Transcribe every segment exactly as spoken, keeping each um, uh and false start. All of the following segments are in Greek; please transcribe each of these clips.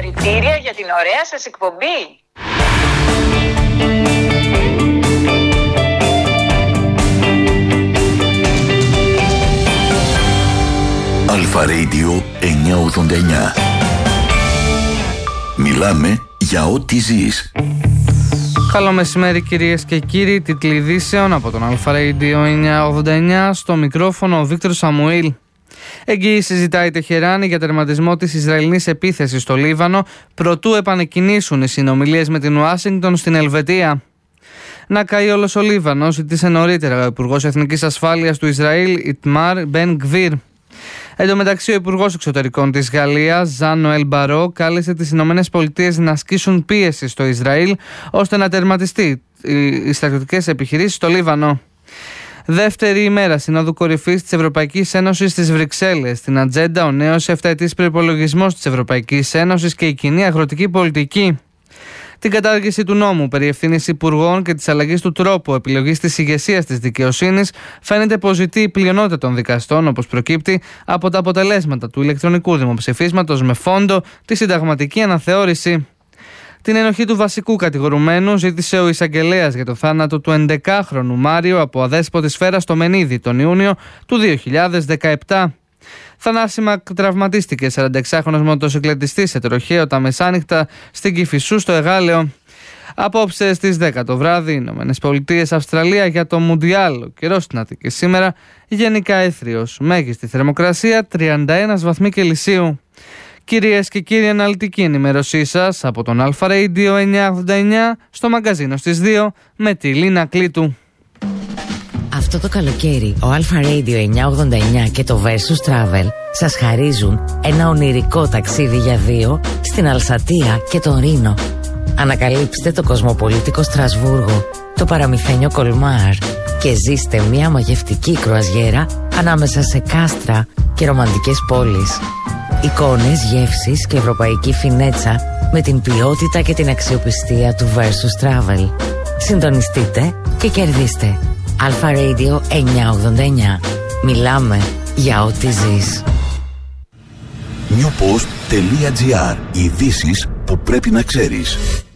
Συγχαρητήρια για την ωραία σας εκπομπή. Αλφα Radio εννιακόσια ογδόντα εννιά. Μιλάμε για ό,τι ζεις. Καλό μεσημέρι κυρίες και κύριοι, τίτλοι ειδήσεων από τον Αλφα Radio εννιακόσια ογδόντα εννιά, στο μικρόφωνο ο Βίκτορ Σαμουήλ. Εγγύηση ζητάει η Τεχεράνη για τερματισμό της Ισραηλινής επίθεσης στο Λίβανο, προτού επανεκκινήσουν οι συνομιλίες με την Ουάσιγκτον στην Ελβετία. Να καεί όλος ο Λίβανος, ζήτησε νωρίτερα ο Υπουργός Εθνικής Ασφάλειας του Ισραήλ, Ιτμάρ Μπεν Γκβίρ. Εν τω μεταξύ, ο Υπουργός Εξωτερικών της Γαλλίας, Ζαν Νοέλ Μπαρό, κάλεσε τις Ηνωμένες Πολιτείες να ασκήσουν πίεση στο Ισραήλ ώστε να τερματιστεί οι στρατιωτικές επιχειρήσεις στο Λίβανο. Δεύτερη ημέρα Συνόδου Κορυφής της Ευρωπαϊκής Ένωσης στις Βρυξέλλες. Στην ατζέντα ο νέος εφταετής προϋπολογισμός της Ευρωπαϊκής Ένωσης και η κοινή αγροτική πολιτική. Την κατάργηση του νόμου περί ευθύνης υπουργών και της αλλαγής του τρόπου επιλογής της ηγεσίας της δικαιοσύνης φαίνεται πως ζητεί η πλειονότητα των δικαστών, όπως προκύπτει από τα αποτελέσματα του ηλεκτρονικού δημοψηφίσματος με φόντο τη συνταγματική αναθεώρηση. Την ενοχή του βασικού κατηγορουμένου ζήτησε ο εισαγγελέας για το θάνατο του ενδεκάχρονου Μάριο από αδέσποτη σφαίρα στο Μενίδη τον Ιούνιο του δύο χιλιάδες δεκαεπτά. Θανάσιμα τραυματίστηκε σαρανταεξάχρονος μοτοσυκλετιστής σε τροχαίο τα μεσάνυχτα στην Κηφισού στο Εγάλεο. Απόψε στις δέκα το βράδυ, Ηνωμένες Πολιτείες Αυστραλία για το Μουντιάλ. Ο καιρός στην Αττική σήμερα γενικά έθριος. Μέγιστη θερμοκρασία τριάντα ένα βαθμοί Κελσίου. Κυρίες και κύριοι, αναλυτική ενημέρωσή σας από τον Αλφα Radio εννιακόσια ογδόντα εννιά στο μαγκαζίνο στις δύο με τη Λίνα Κλήτου. Αυτό το καλοκαίρι ο Αλφα Radio εννιακόσια ογδόντα εννιά και το Versus Travel σας χαρίζουν ένα ονειρικό ταξίδι για δύο στην Αλσατία και τον Ρήνο. Ανακαλύψτε το κοσμοπολίτικο Στρασβούργο, το παραμυθένιο Κολμάρ και ζήστε μια μαγευτική κρουαζιέρα ανάμεσα σε κάστρα και ρομαντικές πόλεις. Εικόνες, γεύσεις και ευρωπαϊκή φινέτσα με την ποιότητα και την αξιοπιστία του Versus Travel. Συντονιστείτε και κερδίστε. Αλφα Radio εννιακόσια ογδόντα εννιά. Μιλάμε για ό,τι ζεις. newpost.gr. Ειδήσεις που πρέπει να ξέρεις.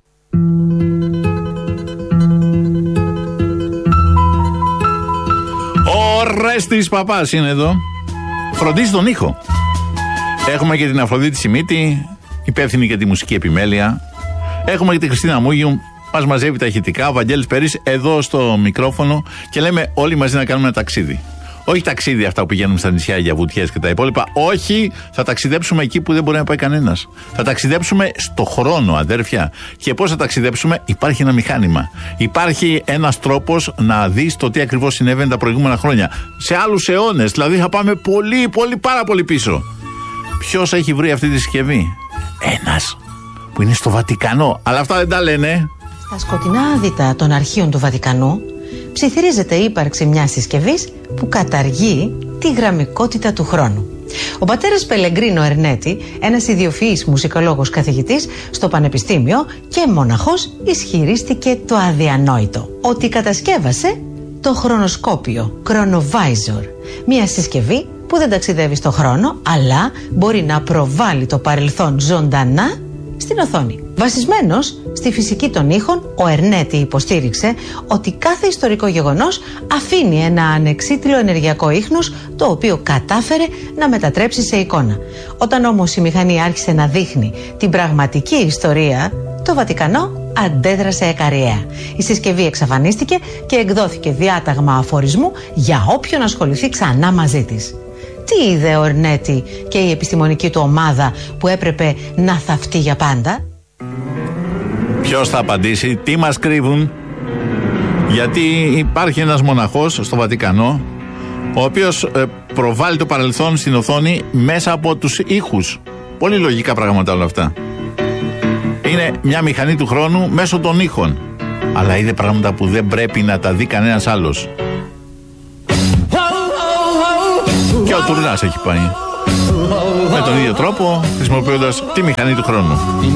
Ο Ρέστης Παπάς είναι εδώ. Φροντίζει τον ήχο. Έχουμε και την Αφροδίτη Σιμίτη, υπεύθυνη για τη μουσική επιμέλεια. Έχουμε και τη Χριστίνα Μούγιου, μας μαζεύει τα ηχητικά. Ο Βαγγέλης Περής εδώ στο μικρόφωνο και λέμε όλοι μαζί να κάνουμε ένα ταξίδι. Όχι ταξίδι αυτά που πηγαίνουμε στα νησιά για βουτιές και τα υπόλοιπα. Όχι, θα ταξιδέψουμε εκεί που δεν μπορεί να πάει κανένας. Θα ταξιδέψουμε στο χρόνο, αδέρφια. Και πώς θα ταξιδέψουμε? Υπάρχει ένα μηχάνημα. Υπάρχει ένας τρόπος να δεις το τι ακριβώς συνέβαινε τα προηγούμενα χρόνια. Σε άλλους αιώνες, δηλαδή θα πάμε πολύ, πολύ, πάρα πολύ πίσω. Ποιος έχει βρει αυτή τη συσκευή? Ένας που είναι στο Βατικανό. Αλλά αυτά δεν τα λένε. Στα σκοτεινά άδυτα των αρχείων του Βατικανού ψιθυρίζεται η ύπαρξη μιας συσκευής που καταργεί τη γραμμικότητα του χρόνου. Ο πατέρας Πελεγκρίνο Ερνέτη, ένας ιδιοφυής μουσικολόγος καθηγητής στο Πανεπιστήμιο και μοναχός, ισχυρίστηκε το αδιανόητο. Ότι κατασκεύασε το χρονοσκόπιο, Chronovisor, μια συσκευή που δεν ταξιδεύει στο χρόνο, αλλά μπορεί να προβάλλει το παρελθόν ζωντανά στην οθόνη. Βασισμένος στη φυσική των ήχων, ο Ερνέτη υποστήριξε ότι κάθε ιστορικό γεγονός αφήνει ένα ανεξίτηλο ενεργειακό ίχνος, το οποίο κατάφερε να μετατρέψει σε εικόνα. Όταν όμως η μηχανή άρχισε να δείχνει την πραγματική ιστορία, το Βατικανό αντέδρασε εκαριαία. Η συσκευή εξαφανίστηκε και εκδόθηκε διάταγμα αφορισμού για όποιον ασχοληθεί ξανά μαζί της. Τι είδε ο Ερνέτη και η επιστημονική του ομάδα που έπρεπε να θαυτεί για πάντα? Ποιος θα απαντήσει? Τι μας κρύβουν? Γιατί υπάρχει ένας μοναχός στο Βατικανό, ο οποίος ε, προβάλλει το παρελθόν στην οθόνη μέσα από τους ήχους. Πολύ λογικά πράγματα όλα αυτά. Είναι μια μηχανή του χρόνου μέσω των ήχων. Αλλά είδε πράγματα που δεν πρέπει να τα δει κανένας άλλος. Και ο Τουρνάς έχει πάει με τον ίδιο τρόπο, χρησιμοποιώντας τη μηχανή του χρόνου.